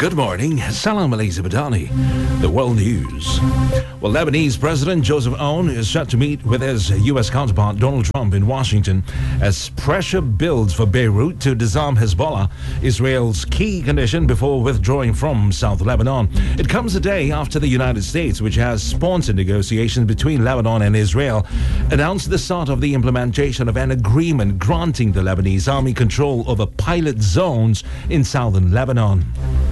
Good morning. Salam Malaysia Madani. The world news. Well, Lebanese President Joseph Aoun is set to meet with his U.S. counterpart Donald Trump in Washington as pressure builds for Beirut to disarm Hezbollah, Israel's key condition before withdrawing from South Lebanon. It comes a day after the United States, which has sponsored negotiations between Lebanon and Israel, announced the start of the implementation of an agreement granting the Lebanese army control over pilot zones in southern Lebanon.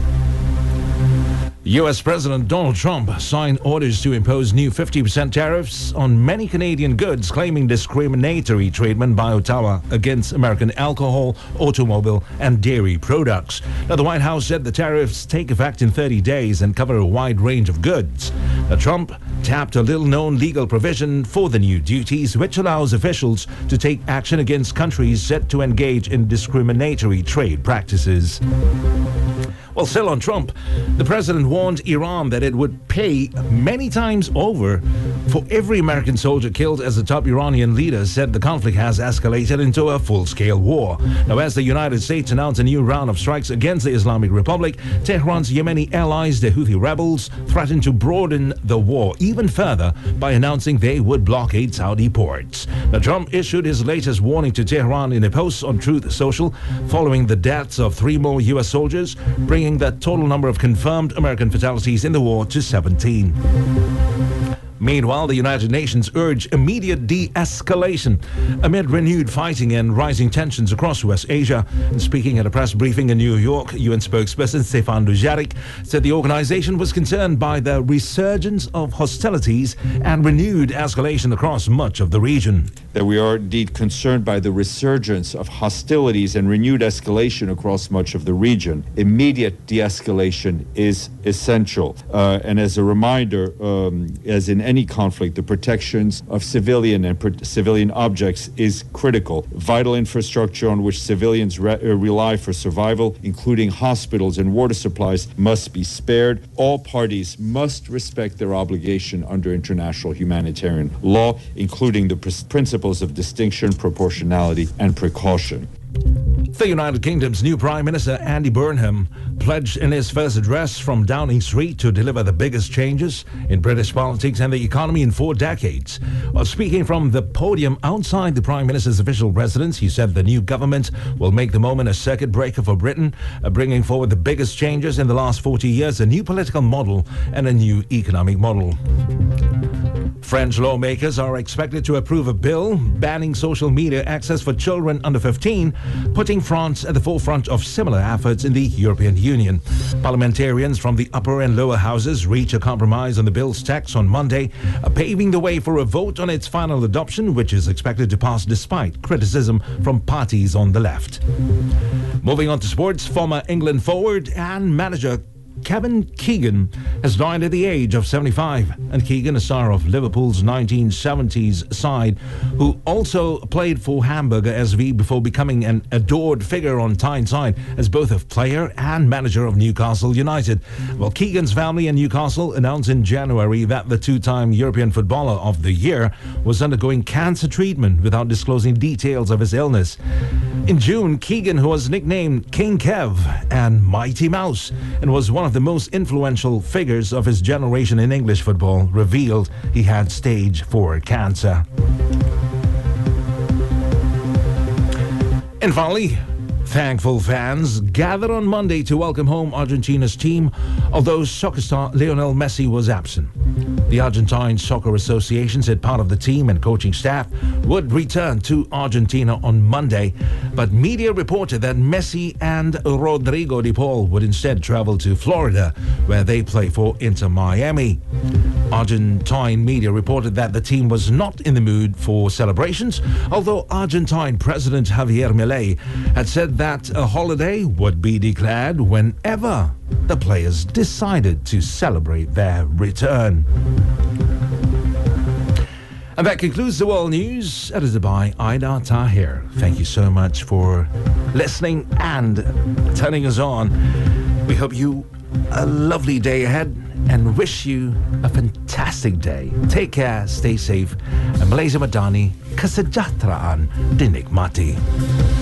U.S. President Donald Trump signed orders to impose new 50% tariffs on many Canadian goods, claiming discriminatory treatment by Ottawa against American alcohol, automobile, and dairy products. Now, the White House said the tariffs take effect in 30 days and cover a wide range of goods. Now, Trump tapped a little-known legal provision for the new duties, which allows officials to take action against countries set to engage in discriminatory trade practices. Well, still on Trump, the president warned Iran that it would pay many times over for every American soldier killed, as the top Iranian leader said the conflict has escalated into a full-scale war. Now, as the United States announced a new round of strikes against the Islamic Republic, Tehran's Yemeni allies, the Houthi rebels, threatened to broaden the war even further by announcing they would blockade Saudi ports. Now, Trump issued his latest warning to Tehran in a post on Truth Social following the deaths of 3 more U.S. soldiers, bringing the total number of confirmed American fatalities in the war to 17. Meanwhile, the United Nations urged immediate de-escalation amid renewed fighting and rising tensions across West Asia. And speaking at a press briefing in New York, UN spokesperson Stefan Dujarric said the organization was concerned by the resurgence of hostilities and renewed escalation across much of the region. That we are indeed concerned by the resurgence of hostilities and renewed escalation across much of the region. Immediate de-escalation is essential. And as a reminder, as in any conflict, the protections of civilian and civilian objects is critical. Vital infrastructure on which civilians rely for survival, including hospitals and water supplies, must be spared. All parties must respect their obligation under international humanitarian law, including the principles of distinction, proportionality, and precaution. The United Kingdom's new Prime Minister, Andy Burnham, pledged in his first address from Downing Street to deliver the biggest changes in British politics and the economy in 4 decades. While speaking from the podium outside the Prime Minister's official residence, he said the new government will make the moment a circuit breaker for Britain, bringing forward the biggest changes in the last 40 years, a new political model and a new economic model. French lawmakers are expected to approve a bill banning social media access for children under 15, putting France at the forefront of similar efforts in the European Union. Parliamentarians from the upper and lower houses reached a compromise on the bill's text on Monday, paving the way for a vote on its final adoption, which is expected to pass despite criticism from parties on the left. Moving on to sports, former England forward and manager Kevin Keegan has died at the age of 75, and Keegan, a star of Liverpool's 1970s side, who also played for Hamburger SV before becoming an adored figure on Tyneside as both a player and manager of Newcastle United. Well, Keegan's family in Newcastle announced in January that the 2-time European Footballer of the Year was undergoing cancer treatment without disclosing details of his illness. In June, Keegan, who was nicknamed King Kev and Mighty Mouse and was one of the most influential figures of his generation in English football, revealed he had stage 4 cancer. And finally, thankful fans gathered on Monday to welcome home Argentina's team, although soccer star Lionel Messi was absent. The Argentine Soccer Association said part of the team and coaching staff would return to Argentina on Monday, but media reported that Messi and Rodrigo de Paul would instead travel to Florida, where they play for Inter Miami. Argentine media reported that the team was not in the mood for celebrations, although Argentine President Javier Milei had said that a holiday would be declared whenever the players decided to celebrate their return. And that concludes the world news, edited by Aida Tahir. Thank you so much for listening and turning us on. We hope you a lovely day ahead and wish you a fantastic day. Take care, stay safe, and Malaysia Madani, kesejahteraan dinikmati.